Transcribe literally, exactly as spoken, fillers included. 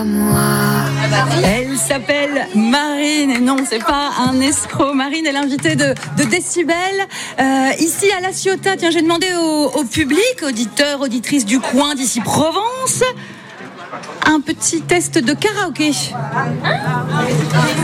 à moi. Elle s'appelle Marine, et non, c'est pas un escroc. Marine est l'invitée de, de Décibel, euh, ici à La Ciotat. Tiens, j'ai demandé au, au public, auditeurs, auditrices du coin d'ici Provence, un petit test de karaoké.